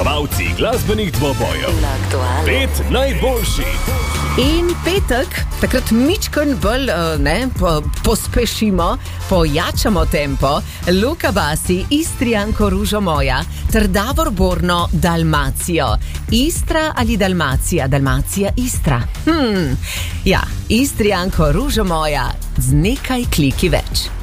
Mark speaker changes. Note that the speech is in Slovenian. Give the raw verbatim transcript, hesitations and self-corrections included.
Speaker 1: zmagovalci glasbenih dvobojev. Pet najboljših.
Speaker 2: In petek, takrat mičken bolj ne, po, pospešimo, pojačamo tempo. Luka Basi, Istrijanko Ružo moja, ter Davor Borno, Dalmacijo. Istra ali Dalmacija? Dalmacija, Istra. Hmm, ja, Istrijanko Ružo moja, z nekaj kliki več.